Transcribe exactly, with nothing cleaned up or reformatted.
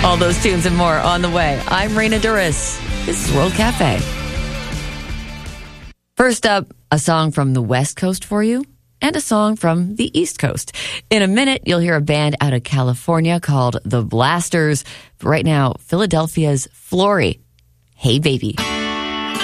All those tunes and more on the way. I'm Raina Duras. This is World Cafe. First up, a song from the West Coast for you and a song from the East Coast. In a minute, you'll hear a band out of California called The Blasters. But right now, Philadelphia's Flory. Hey, baby.